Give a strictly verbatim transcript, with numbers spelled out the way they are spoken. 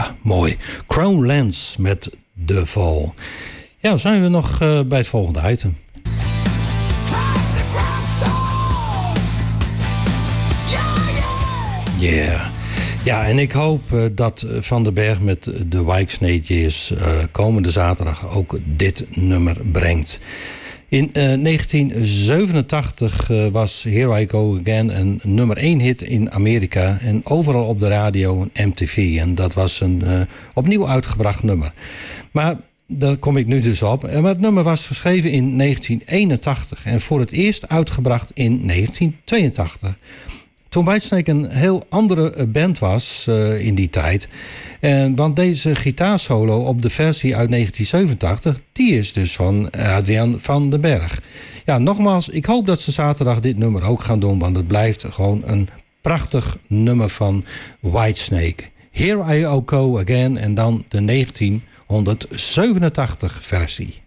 Ja, mooi. Crown Lands met The Fall. Ja, zijn we nog uh, bij het volgende item. Yeah. Ja, en ik hoop uh, dat Van den Berg met de Whitesnake Years uh, komende zaterdag ook dit nummer brengt. In uh, negentien zevenentachtig uh, was Here I Go Again een nummer één hit in Amerika en overal op de radio en M T V. En dat was een uh, opnieuw uitgebracht nummer. Maar daar kom ik nu dus op. Maar het nummer was geschreven in negentien eenentachtig en voor het eerst uitgebracht in negentien tweeëntachtig. Toen Whitesnake een heel andere band was uh, in die tijd. En, want deze gitaarsolo op de versie uit negentien zevenentachtig... die is dus van Adriaan van den Berg. Ja, nogmaals, ik hoop dat ze zaterdag dit nummer ook gaan doen... want het blijft gewoon een prachtig nummer van Whitesnake. Here I Go Again en dan de negentien zevenentachtig versie.